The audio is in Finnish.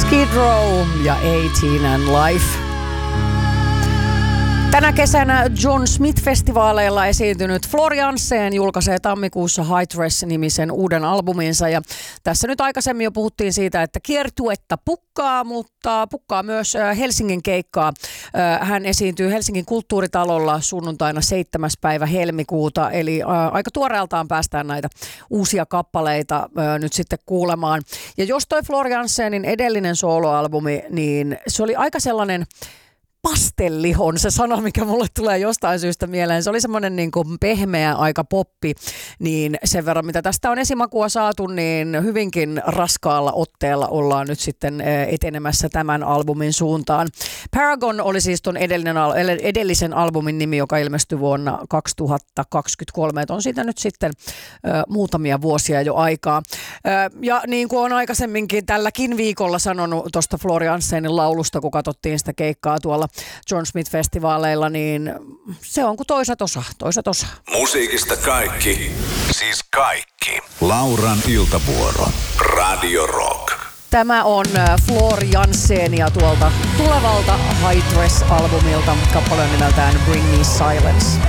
Skid Row ja 18 and Life. Tänä kesänä John Smith-festivaaleilla esiintynyt Floor Jansen julkaisee tammikuussa High Dress-nimisen uuden albuminsa. Ja tässä nyt aikaisemmin jo puhuttiin siitä, että kiertuetta pukkaa, mutta pukkaa myös Helsingin keikkaa. Hän esiintyy Helsingin kulttuuritalolla sunnuntaina 7. päivä helmikuuta, eli aika tuoreeltaan päästään näitä uusia kappaleita nyt sitten kuulemaan. Ja jos toi Floor Jansenin edellinen soloalbumi, niin se oli aika sellainen pastelli on se sana, mikä mulle tulee jostain syystä mieleen. Se oli semmoinen niin kuin pehmeä aika poppi, niin sen verran mitä tästä on esimakua saatu, niin hyvinkin raskaalla otteella ollaan nyt sitten etenemässä tämän albumin suuntaan. Paragon oli siis ton edellisen albumin nimi, joka ilmestyi vuonna 2023. On siitä nyt sitten muutamia vuosia jo aikaa. Ja niin kuin on aikaisemminkin tälläkin viikolla sanonut tuosta Floor Jansenin laulusta, kun katsottiin sitä keikkaa tuolla John Smith-festivaaleilla, niin se on kuin toisat osa. Musiikista kaikki, siis kaikki. Lauran iltavuoro. Radio Rock. Tämä on Floor Jansenia tuolta tulevalta High Dress-albumilta. Kappale on nimeltään Bring Me Silence.